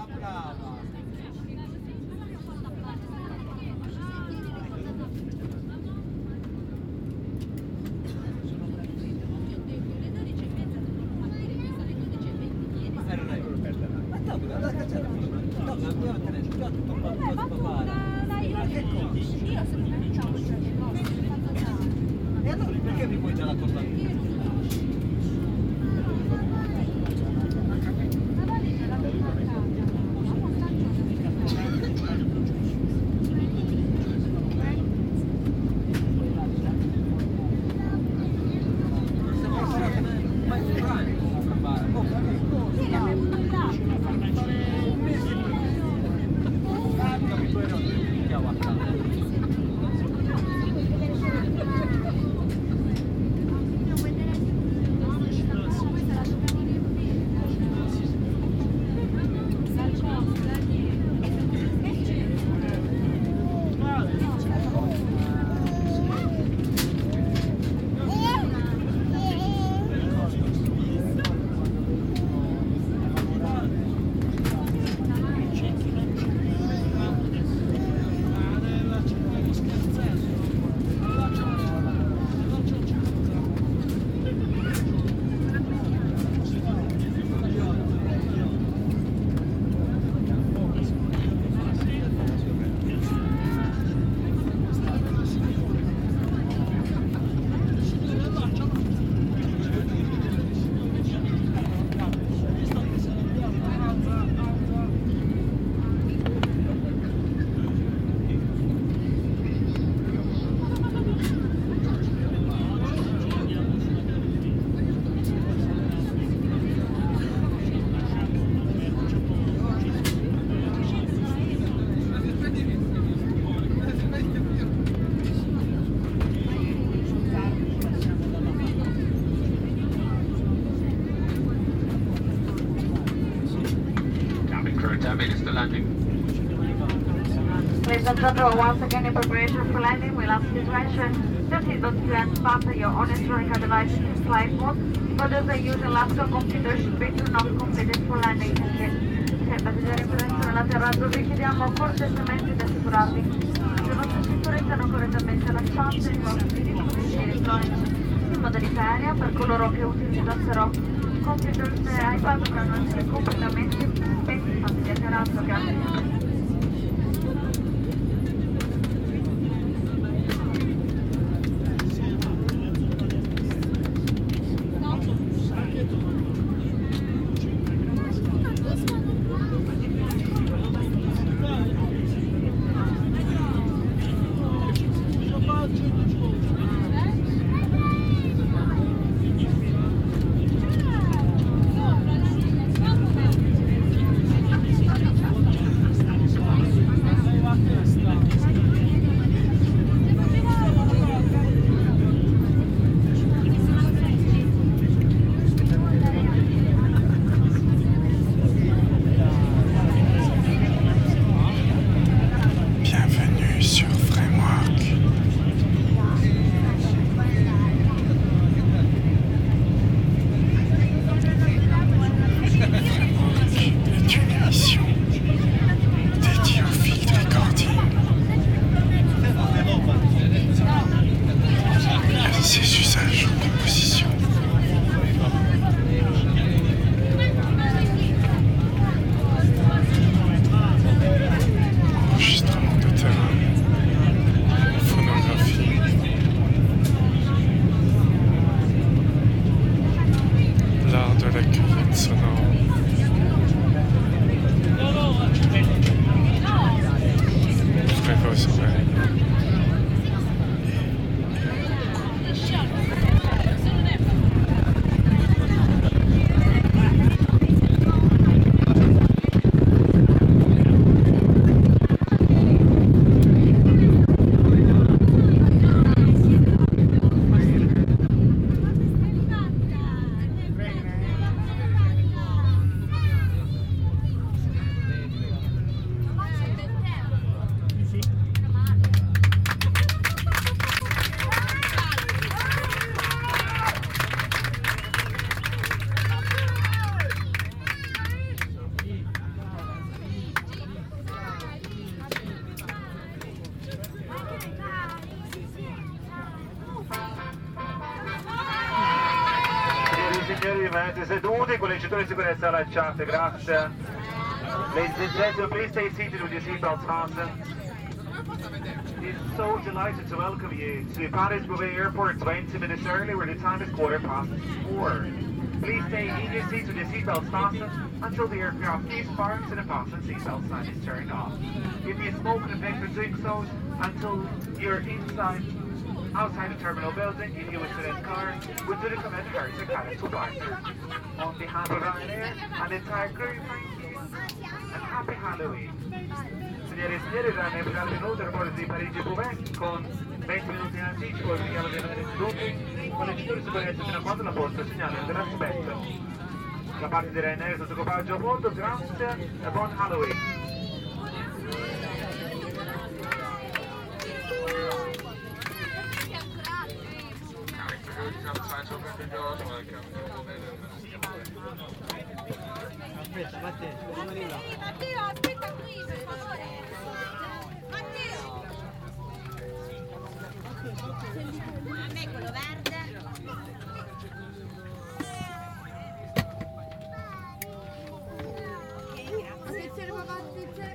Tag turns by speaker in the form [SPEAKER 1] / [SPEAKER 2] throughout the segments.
[SPEAKER 1] E allora perché mi puoi già raccontare?
[SPEAKER 2] Ladies and gentlemen, once again in preparation for landing, we'll ask you to ensure the seatbelt clamps fasten your own electronic devices in flight mode. For those that use a laptop computer should be turned off completed for landing. Se passeggeri in presenza nell'atterraggio vi chiediamo cortesemente di assicurarvi che le vostre cinture siano correttamente allacciate e i vostri dispositivi elettronici in modalità aerea. Per coloro che utilizzassero computer e iPad dovranno essere completamente spenti in fase di atterraggio. Grazie.
[SPEAKER 3] Complimenti, seduti con il cinturino di sicurezza allacciate, grazie. Ladies and gentlemen, please stay seated with your seatbelts fastened. It's so delighted to welcome you to Paris Beauvais Airport 20 minutes early where the time is 4:15. Please stay in your seats with your seatbelts fastened until the aircraft departs and the fasten seatbelt sign is turned off. If you smoke and vape for doing so until you're outside the terminal building, if you wish to rent car, we do recommend cars to Canada to partner. On behalf of Ryanair and the entire crew, thank you and happy Halloween. Signore e signori, Ryanair per il minuto aeroporto di Parigi Beauvais con 20 minuti in anticipo, vi chiamo di rimanere seduti con le cinture di sicurezza fino a quando la posta segnale dell'aspetto. Da parte di Ryanair sotto equipaggio a bordo, grazie e buon Halloween.
[SPEAKER 1] Aspetta, Matteo, domani là.
[SPEAKER 4] Matteo, aspetta qui, per favore. Matteo! A me quello verde. Attenzione papà, attenzione.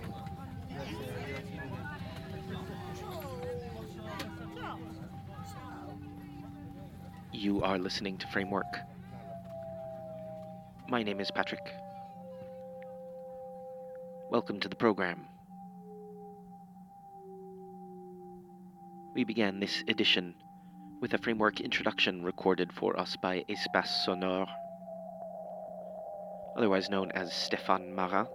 [SPEAKER 5] You are listening to Framework. My name is Patrick. Welcome to the program. We began this edition with a Framework introduction recorded for us by Espace Sonore, otherwise known as Stéphane Marat.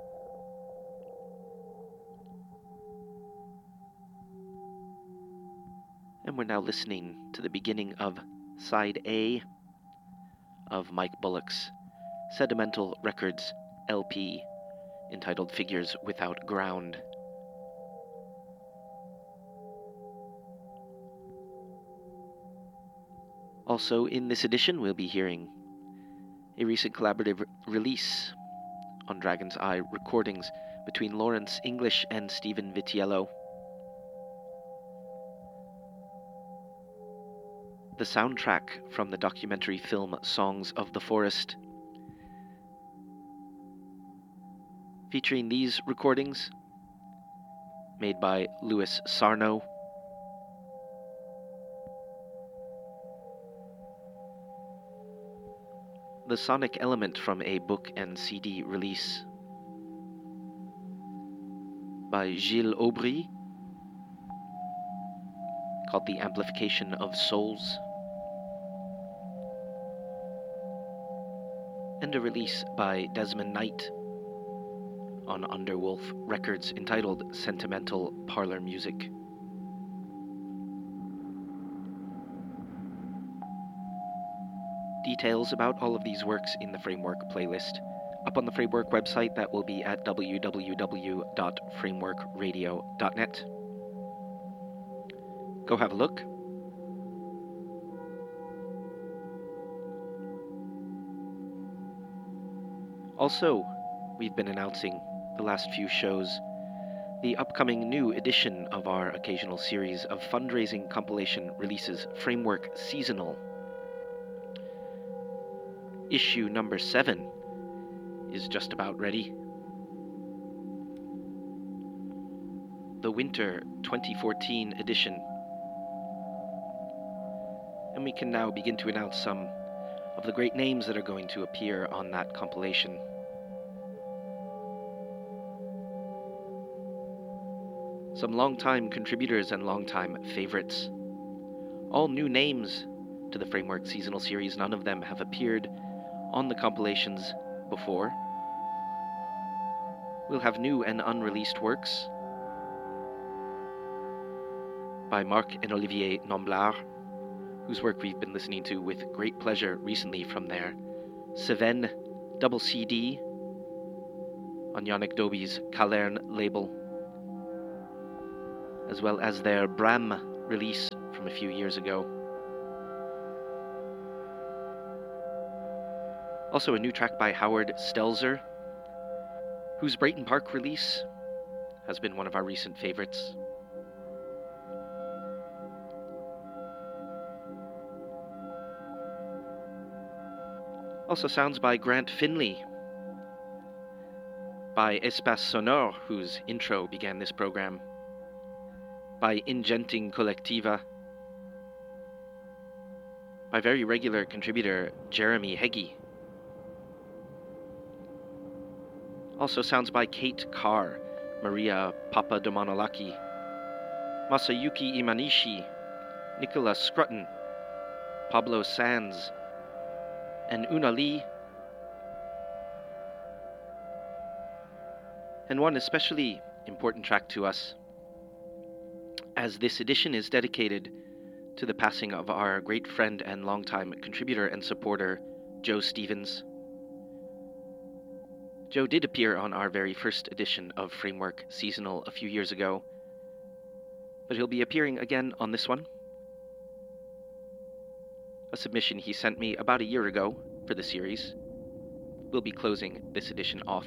[SPEAKER 5] And we're now listening to the beginning of Side A of Mike Bullock's Sedimental Records LP entitled Figures Without Ground. Also in this edition we'll be hearing a recent collaborative release on Dragon's Eye recordings between Lawrence English and Stephen Vitiello. The soundtrack from the documentary film Songs of the Forest, featuring these recordings made by Louis Sarno. The sonic element from a book and CD release by Gilles Aubry called The Amplification of Souls, and a release by Desmond Knight on Underwolf Records entitled Sentimental Parlor Music. Details about all of these works in the Framework playlist up on the Framework website. That will be at www.frameworkradio.net. Go have a look. Also, we've been announcing the last few shows the upcoming new edition of our occasional series of fundraising compilation releases, Framework Seasonal. Issue number 7 is just about ready. The Winter 2014 edition. And we can now begin to announce some of the great names that are going to appear on that compilation. Some longtime contributors and longtime favorites. All new names to the Framework Seasonal Series. None of them have appeared on the compilations before. We'll have new and unreleased works by Marc and Olivier Nomblard, whose work we've been listening to with great pleasure recently from their Seven double CD on Yannick Doby's Calern label, as well as their Bram release from a few years ago. Also a new track by Howard Stelzer, whose Brayton Park release has been one of our recent favorites. Also sounds by Grant Finley, by Espace Sonore, whose intro began this program, by Ingenting Collectiva, by very regular contributor Jeremy Heggie. Also sounds by Kate Carr, Maria Papadomonolaki, Masayuki Imanishi, Nicholas Scrutton, Pablo Sands, and Una Lee, and one especially important track to us, as this edition is dedicated to the passing of our great friend and longtime contributor and supporter, Joe Stevens. Joe did appear on our very first edition of Framework Seasonal a few years ago, but he'll be appearing again on this one, a submission he sent me about a year ago for the series. We'll be closing this edition off.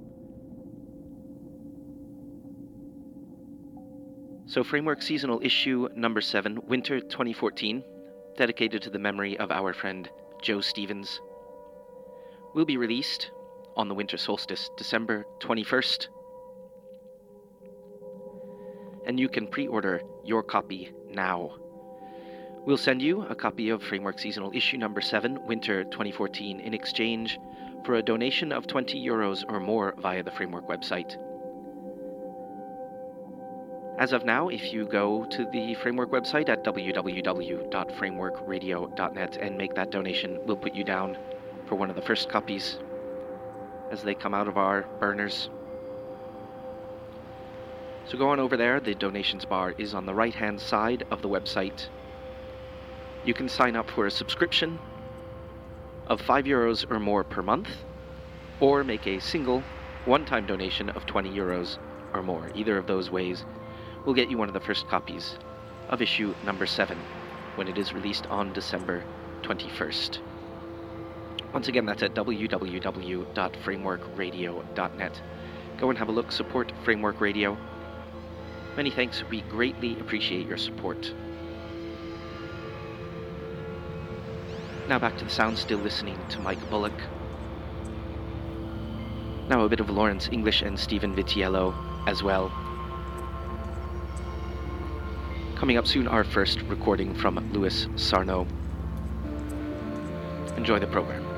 [SPEAKER 5] So Framework Seasonal issue number 7, Winter 2014, dedicated to the memory of our friend Joe Stevens, will be released on the winter solstice, December 21st. And you can pre-order your copy now. We'll send you a copy of Framework Seasonal issue number 7, Winter 2014, in exchange for a donation of €20 or more via the Framework website. As of now, if you go to the Framework website at www.frameworkradio.net and make that donation, we'll put you down for one of the first copies as they come out of our burners. So go on over there. The donations bar is on the right-hand side of the website. You can sign up for a subscription of €5 or more per month, or make a single one-time donation of €20 or more. Either of those ways will get you one of the first copies of issue number 7 when it is released on December 21st. Once again, that's at www.frameworkradio.net. Go and have a look, support Framework Radio. Many thanks, we greatly appreciate your support. Now back to the sound, still listening to Mike Bullock. Now a bit of Lawrence English and Stephen Vitiello as well. Coming up soon, our first recording from Louis Sarno. Enjoy the program.